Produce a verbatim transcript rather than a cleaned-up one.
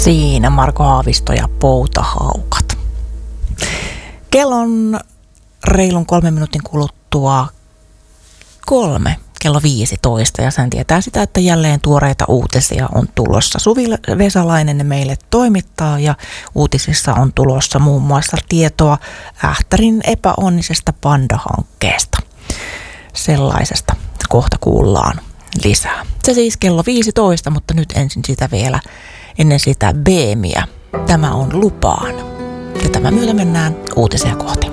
Siinä Marko Haavisto ja Poutahaukat. Kello on reilun kolmen minuutin kuluttua kolme, kello viisitoista, ja sen tietää sitä, että jälleen tuoreita uutisia on tulossa. Suvi Vesalainen ne meille toimittaa, ja uutisissa on tulossa muun muassa tietoa Ähtärin epäonnisesta Panda-hankkeesta. Sellaisesta kohta kuullaan lisää. Se siis kello viisitoista, mutta nyt ensin sitä vielä, ennen sitä Beemiä. Tämä on Lupaan. Ja tämän myötä mennään uutisia kohti.